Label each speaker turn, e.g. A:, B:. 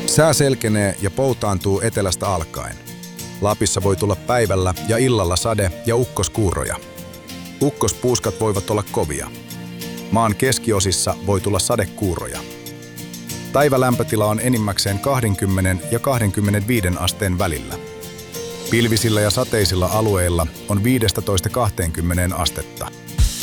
A: Sää selkenee ja poutaantuu etelästä alkaen. Lapissa voi tulla päivällä ja illalla sade- ja ukkoskuuroja. Ukkospuuskat voivat olla kovia. Maan keskiosissa voi tulla sadekuuroja. Päivälämpötila on enimmäkseen 20 ja 25 asteen välillä. Pilvisillä ja sateisilla alueilla on 15–20 astetta.